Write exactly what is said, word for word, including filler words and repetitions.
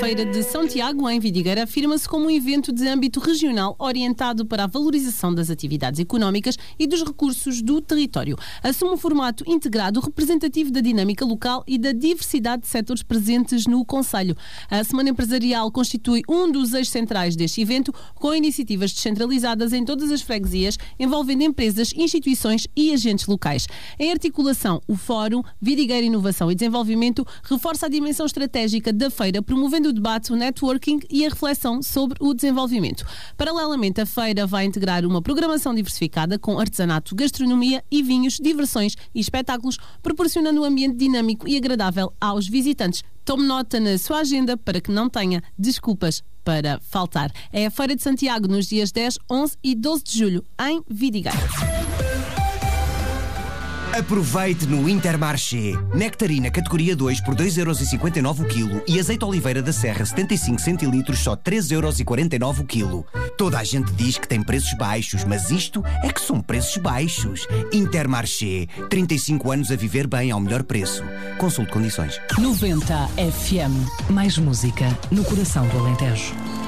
Feira de São Tiago, em Vidigueira, afirma-se como um evento de âmbito regional orientado para a valorização das atividades económicas e dos recursos do território. Assume um formato integrado, representativo da dinâmica local e da diversidade de setores presentes no concelho. A Semana Empresarial constitui um dos eixos centrais deste evento, com iniciativas descentralizadas em todas as freguesias, envolvendo empresas, instituições e agentes locais. Em articulação, o Fórum Vidigueira Inovação e Desenvolvimento reforça a dimensão estratégica da feira, promovendo o debate, o networking e a reflexão sobre o desenvolvimento. Paralelamente, a feira vai integrar uma programação diversificada com artesanato, gastronomia e vinhos, diversões e espetáculos, proporcionando um ambiente dinâmico e agradável aos visitantes. Tome nota na sua agenda para que não tenha desculpas para faltar. É a Feira de Santiago nos dias dez, onze e doze de julho, em Vidigueira. Aproveite no Intermarché. Nectarina categoria dois por dois euros e cinquenta e nove o quilo e azeite Oliveira da Serra setenta e cinco centilitros só três euros e quarenta e nove o quilo. Toda a gente diz que tem preços baixos, mas isto é que são preços baixos. Intermarché. trinta e cinco anos a viver bem ao melhor preço. Consulte condições. noventa F M. Mais música no coração do Alentejo.